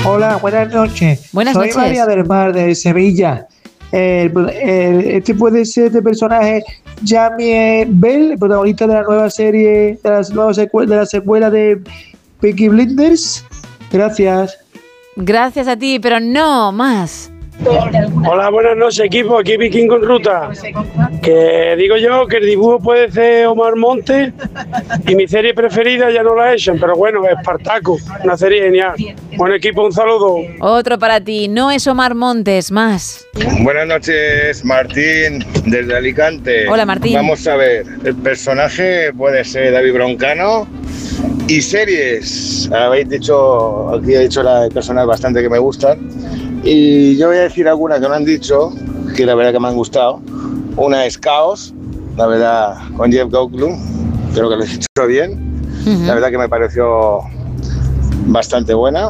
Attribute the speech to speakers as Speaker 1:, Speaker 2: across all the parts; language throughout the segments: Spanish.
Speaker 1: Hola, buenas noches.
Speaker 2: Buenas noches.
Speaker 1: Soy María del Mar de Sevilla. Este puede ser de personaje Jamie Bell, el protagonista de la nueva serie, de la secuela de Peaky Blinders. Gracias.
Speaker 2: Gracias a ti, pero no más.
Speaker 3: Hola, buenas noches, equipo. Aquí Viking con Ruta. Que digo yo que el dibujo puede ser Omar Montes y mi serie preferida ya no la echan, pero bueno, Espartaco, una serie genial. Buen equipo, un saludo.
Speaker 2: Otro para ti, no es Omar Montes, más.
Speaker 4: Buenas noches, Martín, desde Alicante.
Speaker 2: Hola, Martín.
Speaker 4: Vamos a ver, el personaje puede ser David Broncano. Y series, habéis dicho, aquí he dicho las personas bastante que me gustan. Y yo voy a decir algunas que me han dicho, que la verdad que me han gustado. Una es Caos, la verdad, con Jeff Goldblum, creo que lo he dicho bien. Uh-huh. La verdad que me pareció bastante buena.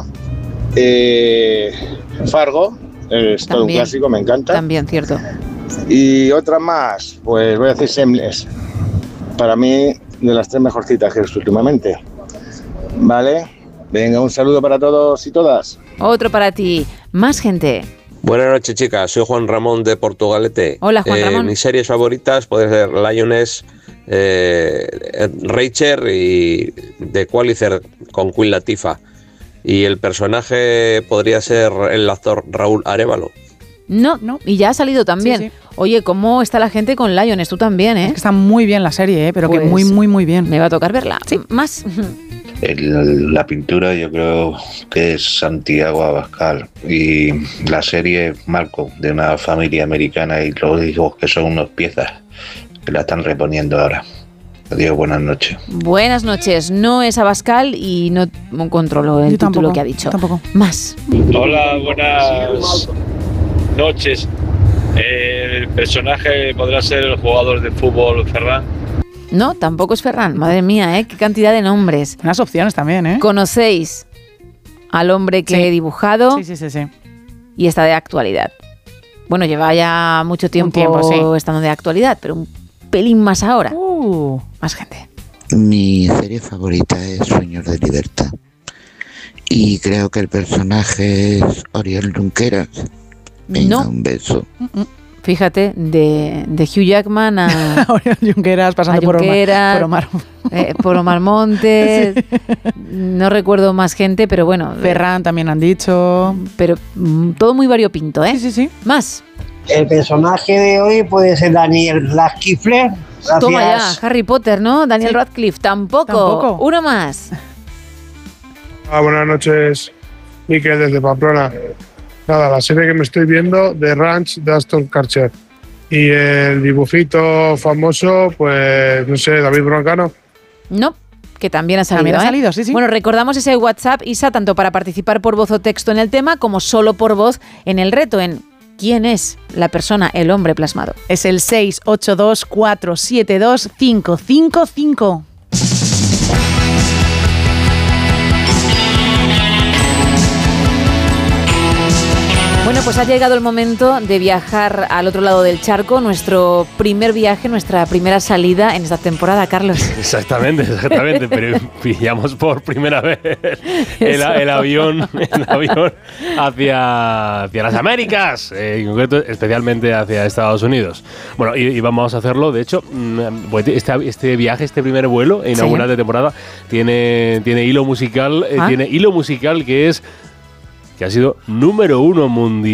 Speaker 4: Fargo, es todo un clásico, me encanta.
Speaker 2: También, cierto.
Speaker 4: Y otra más, pues voy a decir Shameless. Para mí, de las 3 mejorcitas que he visto últimamente. Vale, venga, un saludo para todos y todas.
Speaker 2: Otro para ti, más gente.
Speaker 5: Buenas noches, chicas, soy Juan Ramón de Portugalete.
Speaker 2: Hola, Juan Ramón.
Speaker 5: Mis series favoritas pueden ser Lioness, Rachel y The Qualifier con Queen Latifah. Y el personaje podría ser el actor Raúl Arévalo.
Speaker 2: No, y ya ha salido también. Sí. Oye, ¿cómo está la gente con Lioness? Tú también, ¿eh?
Speaker 6: Es que está muy bien la serie, pero pues, que muy bien.
Speaker 2: Me va a tocar verla. Sí, más.
Speaker 7: La pintura yo creo que es Santiago Abascal y la serie Malcolm, de una familia americana y los hijos que son unos piezas que la están reponiendo ahora. Adiós, buenas noches.
Speaker 2: Buenas noches, no es Abascal y no controlo el título que ha dicho.
Speaker 6: Tampoco.
Speaker 2: Más.
Speaker 8: Hola, buenas noches. El personaje podrá ser el jugador de fútbol Ferran.
Speaker 2: No, tampoco es Ferran. Madre mía, qué cantidad de nombres.
Speaker 6: Unas opciones también, ¿eh?
Speaker 2: ¿Conocéis al hombre que he dibujado?
Speaker 6: Sí.
Speaker 2: Y está de actualidad. Bueno, lleva ya mucho tiempo estando de actualidad, pero un pelín más ahora. Más gente.
Speaker 9: Mi serie favorita es Sueños de Libertad. Y creo que el personaje es Oriol Junqueras. Venga, un beso.
Speaker 2: Fíjate, de Hugh Jackman a
Speaker 6: Oriol Junqueras, pasando por
Speaker 2: Omar Montes. Sí. No recuerdo más gente, pero bueno.
Speaker 6: Ferran también han dicho.
Speaker 2: Pero todo muy variopinto, ¿eh?
Speaker 6: Sí.
Speaker 2: Más.
Speaker 10: El personaje de hoy puede ser Daniel Radcliffe. Gracias.
Speaker 2: Toma ya, Harry Potter, ¿no? Daniel Radcliffe, tampoco. Uno más.
Speaker 3: Buenas noches, Miquel, desde Pamplona. Nada, la serie que me estoy viendo, The Ranch de Aston Kutcher. Y el dibujito famoso, pues, no sé, David Broncano.
Speaker 2: No, que también ha salido.
Speaker 6: Sí.
Speaker 2: Bueno, recordamos ese WhatsApp, Isa, tanto para participar por voz o texto en el tema, como solo por voz en el reto, en ¿quién es la persona, el hombre plasmado?
Speaker 6: Es el 682-472-555.
Speaker 2: Bueno, pues ha llegado el momento de viajar al otro lado del charco, nuestro primer viaje, nuestra primera salida en esta temporada, Carlos.
Speaker 11: Exactamente, pero pillamos por primera vez el avión hacia las Américas, en concreto, especialmente hacia Estados Unidos. Bueno, y vamos a hacerlo, de hecho, este viaje, este primer vuelo inaugural de temporada, tiene hilo musical, que ha sido número 1 mundial.